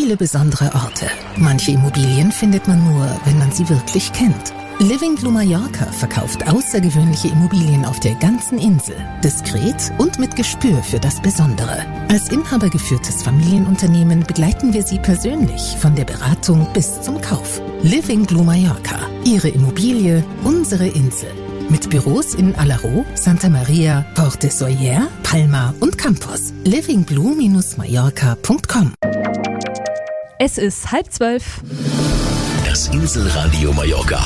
viele besondere Orte. Manche Immobilien findet man nur, wenn man sie wirklich kennt. Living Blue Mallorca verkauft außergewöhnliche Immobilien auf der ganzen Insel. Diskret und mit Gespür für das Besondere. Als inhabergeführtes Familienunternehmen begleiten wir Sie persönlich von der Beratung bis zum Kauf. Living Blue Mallorca. Ihre Immobilie, unsere Insel. Mit Büros in Alaró, Santa Maria, Port Sóller, Palma und Campos. livingblue-mallorca.com. Es ist 11:30. Das Inselradio Mallorca.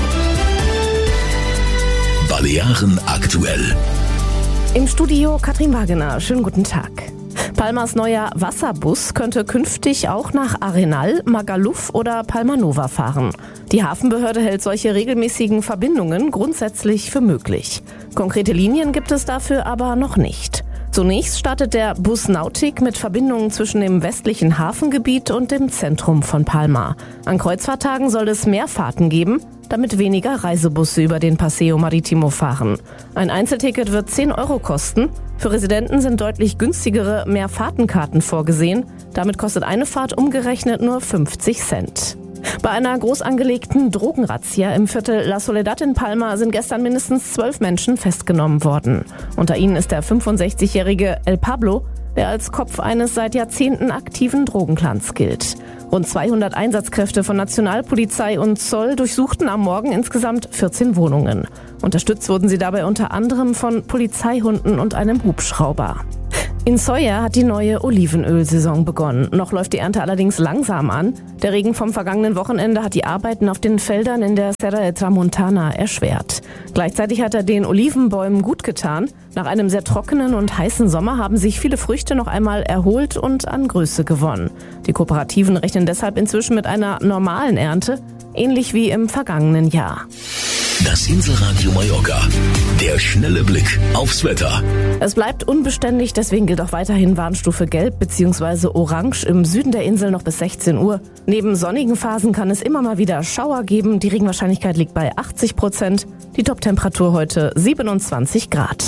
Balearen aktuell. Im Studio Katrin Wagener. Schönen guten Tag. Palmas neuer Wasserbus könnte künftig auch nach Arenal, Magaluf oder Palma Nova fahren. Die Hafenbehörde hält solche regelmäßigen Verbindungen grundsätzlich für möglich. Konkrete Linien gibt es dafür aber noch nicht. Zunächst startet der Bus Nautic mit Verbindungen zwischen dem westlichen Hafengebiet und dem Zentrum von Palma. An Kreuzfahrttagen soll es mehr Fahrten geben, damit weniger Reisebusse über den Paseo Marítimo fahren. Ein Einzelticket wird 10 Euro kosten. Für Residenten sind deutlich günstigere Mehrfahrtenkarten vorgesehen. Damit kostet eine Fahrt umgerechnet nur 50 Cent. Bei einer groß angelegten Drogenrazzia im Viertel La Soledad in Palma sind gestern mindestens 12 Menschen festgenommen worden. Unter ihnen ist der 65-jährige El Pablo, der als Kopf eines seit Jahrzehnten aktiven Drogenclans gilt. Rund 200 Einsatzkräfte von Nationalpolizei und Zoll durchsuchten am Morgen insgesamt 14 Wohnungen. Unterstützt wurden sie dabei unter anderem von Polizeihunden und einem Hubschrauber. In Sóller hat die neue Olivenölsaison begonnen. Noch läuft die Ernte allerdings langsam an. Der Regen vom vergangenen Wochenende hat die Arbeiten auf den Feldern in der Serra de Tramontana erschwert. Gleichzeitig hat er den Olivenbäumen gut getan. Nach einem sehr trockenen und heißen Sommer haben sich viele Früchte noch einmal erholt und an Größe gewonnen. Die Kooperativen rechnen deshalb inzwischen mit einer normalen Ernte, ähnlich wie im vergangenen Jahr. Das Inselradio Mallorca. Der schnelle Blick aufs Wetter. Es bleibt unbeständig, deswegen gilt auch weiterhin Warnstufe Gelb bzw. Orange im Süden der Insel noch bis 16 Uhr. Neben sonnigen Phasen kann es immer mal wieder Schauer geben. Die Regenwahrscheinlichkeit liegt bei 80%. Die Toptemperatur heute 27 Grad.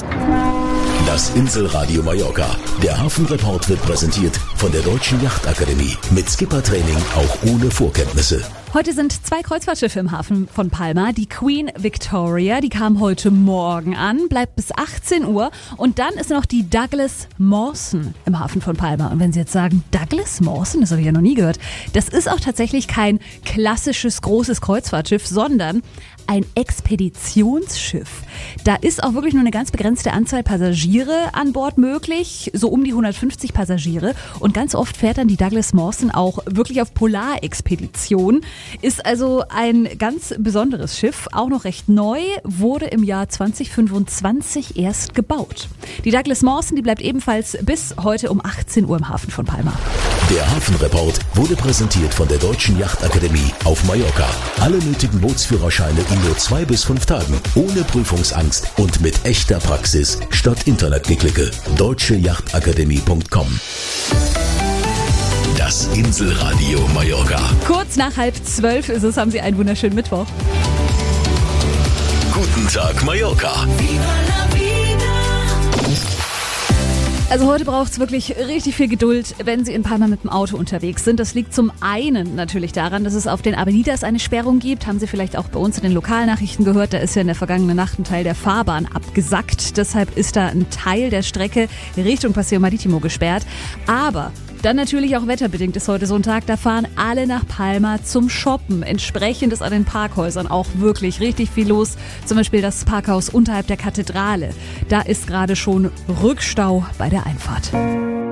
Das Inselradio Mallorca. Der Hafenreport wird präsentiert von der Deutschen Yachtakademie. Mit Skippertraining auch ohne Vorkenntnisse. Heute sind 2 Kreuzfahrtschiffe im Hafen von Palma. Die Queen Victoria, die kam heute Morgen an, bleibt bis 18 Uhr. Und dann ist noch die Douglas Mawson im Hafen von Palma. Und wenn Sie jetzt sagen, Douglas Mawson, das habe ich ja noch nie gehört. Das ist auch tatsächlich kein klassisches großes Kreuzfahrtschiff, sondern ein Expeditionsschiff. Da ist auch wirklich nur eine ganz begrenzte Anzahl Passagiere an Bord möglich, so um die 150 Passagiere. Und ganz oft fährt dann die Douglas Mawson auch wirklich auf Polarexpedition. Ist also ein ganz besonderes Schiff, auch noch recht neu, wurde im Jahr 2025 erst gebaut. Die Douglas Mawson, die bleibt ebenfalls bis heute um 18 Uhr im Hafen von Palma. Der Hafenreport wurde präsentiert von der Deutschen Yachtakademie auf Mallorca. Alle nötigen Bootsführerscheine in nur 2 bis 5 Tagen, ohne Prüfungsangst und mit echter Praxis statt Internetgeklicke. deutscheyachtakademie.com. Das Inselradio Mallorca. Kurz nach 11:30 ist es, haben Sie einen wunderschönen Mittwoch. Guten Tag Mallorca. Also heute braucht es wirklich richtig viel Geduld, wenn Sie in Palma mit dem Auto unterwegs sind. Das liegt zum einen natürlich daran, dass es auf den Avenidas eine Sperrung gibt. Haben Sie vielleicht auch bei uns in den Lokalnachrichten gehört. Da ist ja in der vergangenen Nacht ein Teil der Fahrbahn abgesackt. Deshalb ist da ein Teil der Strecke Richtung Paseo Marítimo gesperrt. Aber dann natürlich auch wetterbedingt ist heute so ein Tag, da fahren alle nach Palma zum Shoppen. Entsprechend ist an den Parkhäusern auch wirklich richtig viel los. Zum Beispiel das Parkhaus unterhalb der Kathedrale. Da ist gerade schon Rückstau bei der Einfahrt.